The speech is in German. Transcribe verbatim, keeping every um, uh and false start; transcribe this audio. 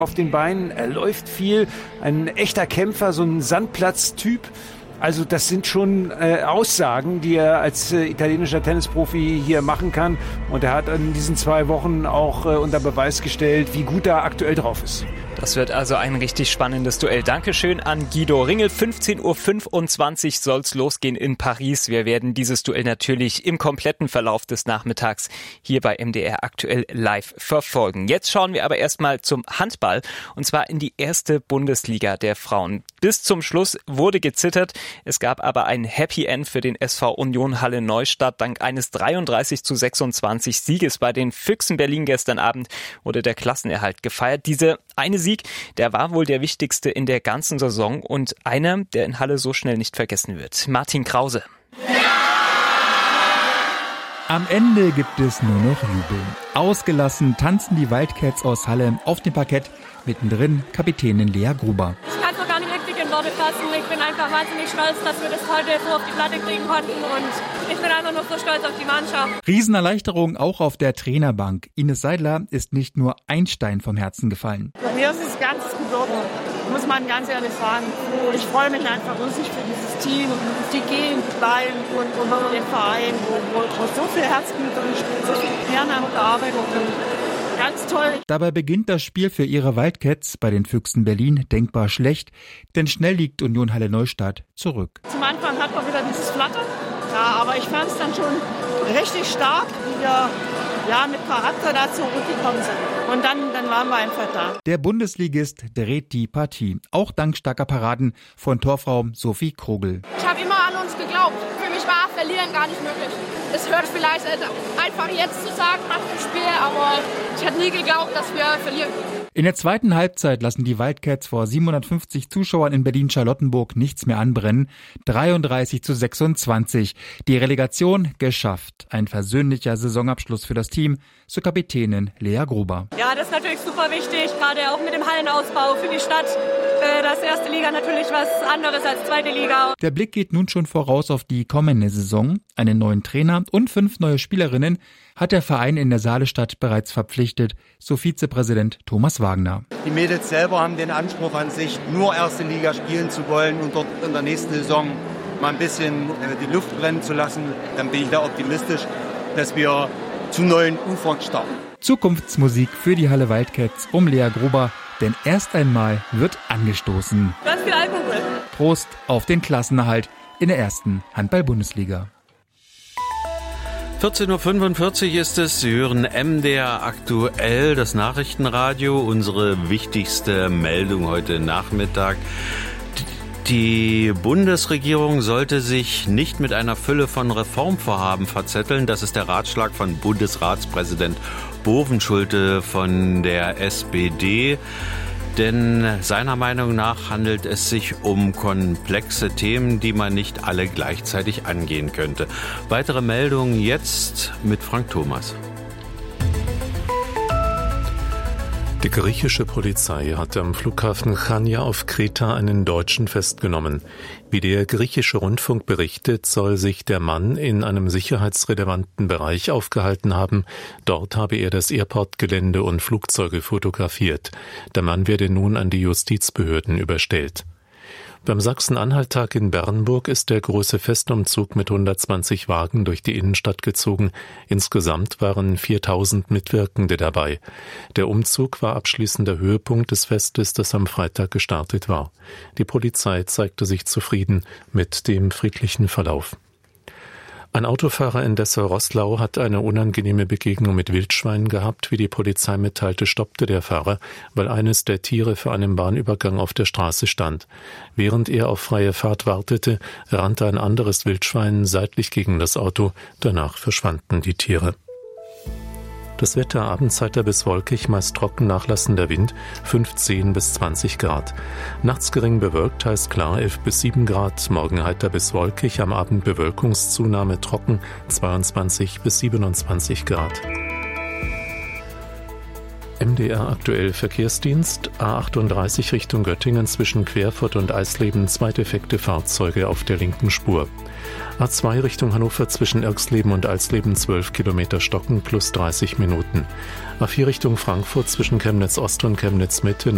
Auf den Beinen, er läuft viel, ein echter Kämpfer, so ein Sandplatztyp. Also das sind schon äh, Aussagen, die er als äh, italienischer Tennisprofi hier machen kann. Und er hat in diesen zwei Wochen auch äh, unter Beweis gestellt, wie gut er aktuell drauf ist. Das wird also ein richtig spannendes Duell. Dankeschön an Guido Ringel. fünfzehn Uhr fünfundzwanzig soll's losgehen in Paris. Wir werden dieses Duell natürlich im kompletten Verlauf des Nachmittags hier bei M D R aktuell live verfolgen. Jetzt schauen wir aber erstmal zum Handball, und zwar in die erste Bundesliga der Frauen. Bis zum Schluss wurde gezittert. Es gab aber ein Happy End für den S V Union Halle Neustadt. Dank eines dreiunddreißig zu sechsundzwanzig Sieges bei den Füchsen Berlin gestern Abend wurde der Klassenerhalt gefeiert. Diese eine Sieg, der war wohl der wichtigste in der ganzen Saison und einer, der in Halle so schnell nicht vergessen wird. Martin Krause. Am Ende gibt es nur noch Jubel. Ausgelassen tanzen die Wildcats aus Halle auf dem Parkett. Mittendrin Kapitänin Lea Gruber. Ich kann es noch gar nicht richtig in Worte fassen. Ich bin einfach wahnsinnig stolz, dass wir das heute so auf die Platte kriegen konnten. Und ich bin einfach nur so stolz auf die Mannschaft. Riesenerleichterung auch auf der Trainerbank. Ines Seidler ist nicht nur ein Stein vom Herzen gefallen. Mir ist es ganz gebrochen, muss man ganz ehrlich sagen. Ich freue mich einfach riesig für dieses Team. Die gehen, die bleiben und, und den Verein, wo, wo, wo so viel Herzblut drin spielt, so viel Ehrenamt Arbeit und ganz toll. Dabei beginnt das Spiel für ihre Wildcats bei den Füchsen Berlin denkbar schlecht, denn schnell liegt Union Halle Neustadt zurück. Zum Anfang hat man wieder dieses Flattern, ja, aber ich fand es dann schon richtig stark, wie wir ja, mit Charakter da zurückgekommen sind. Und dann, dann waren wir einfach da. Der Bundesligist dreht die Partie, auch dank starker Paraden von Torfrau Sophie Krogel. Ich habe immer an uns geglaubt. Für mich war Verlieren gar nicht möglich. Es hört vielleicht einfach jetzt zu sagen nach dem Spiel, aber ich hätte nie geglaubt, dass wir verlieren. In der zweiten Halbzeit lassen die Wildcats vor siebenhundertfünfzig Zuschauern in Berlin-Charlottenburg nichts mehr anbrennen. dreiunddreißig zu sechsundzwanzig. Die Relegation geschafft. Ein versöhnlicher Saisonabschluss für das Team, so Kapitänin Lea Gruber. Ja, das ist natürlich super wichtig, gerade auch mit dem Hallenausbau für die Stadt. Das erste Liga natürlich was anderes als zweite Liga. Der Blick geht nun schon voraus auf die kommende Saison. Einen neuen Trainer und fünf neue Spielerinnen hat der Verein in der Saalestadt bereits verpflichtet, so Vizepräsident Thomas Wagner. Die Mädels selber haben den Anspruch an sich, nur erste Liga spielen zu wollen und dort in der nächsten Saison mal ein bisschen die Luft brennen zu lassen. Dann bin ich da optimistisch, dass wir zu neuen Ufern starten. Zukunftsmusik für die Halle Wildcats um Lea Gruber, denn erst einmal wird angestoßen. Ganz viel Alkohol. Prost auf den Klassenerhalt in der ersten Handball-Bundesliga. vierzehn Uhr fünfundvierzig ist es. Sie hören M D R aktuell, das Nachrichtenradio, unsere wichtigste Meldung heute Nachmittag. Die Bundesregierung sollte sich nicht mit einer Fülle von Reformvorhaben verzetteln. Das ist der Ratschlag von Bundesratspräsident Bovenschulte von der S P D. Denn seiner Meinung nach handelt es sich um komplexe Themen, die man nicht alle gleichzeitig angehen könnte. Weitere Meldungen jetzt mit Frank Thomas. Die griechische Polizei hat am Flughafen Chania auf Kreta einen Deutschen festgenommen. Wie der griechische Rundfunk berichtet, soll sich der Mann in einem sicherheitsrelevanten Bereich aufgehalten haben. Dort habe er das Airport-Gelände und Flugzeuge fotografiert. Der Mann werde nun an die Justizbehörden überstellt. Beim Sachsen-Anhalt-Tag in Bernburg ist der große Festumzug mit hundertzwanzig Wagen durch die Innenstadt gezogen. Insgesamt waren viertausend Mitwirkende dabei. Der Umzug war abschließender Höhepunkt des Festes, das am Freitag gestartet war. Die Polizei zeigte sich zufrieden mit dem friedlichen Verlauf. Ein Autofahrer in Dessau-Roßlau hat eine unangenehme Begegnung mit Wildschweinen gehabt. Wie die Polizei mitteilte, stoppte der Fahrer, weil eines der Tiere für einen Bahnübergang auf der Straße stand. Während er auf freie Fahrt wartete, rannte ein anderes Wildschwein seitlich gegen das Auto. Danach verschwanden die Tiere. Das Wetter abends heiter bis wolkig, meist trocken, nachlassender Wind, fünfzehn bis zwanzig Grad. Nachts gering bewölkt, heißt klar, elf bis sieben Grad. Morgen heiter bis wolkig, am Abend Bewölkungszunahme trocken, zweiundzwanzig bis siebenundzwanzig Grad. M D R aktuell Verkehrsdienst, A achtunddreißig Richtung Göttingen zwischen Querfurt und Eisleben, zwei defekte Fahrzeuge auf der linken Spur. A zwei Richtung Hannover zwischen Irxleben und Eisleben zwölf Kilometer Stocken plus dreißig Minuten. A vier Richtung Frankfurt zwischen Chemnitz Ost und Chemnitz Mitte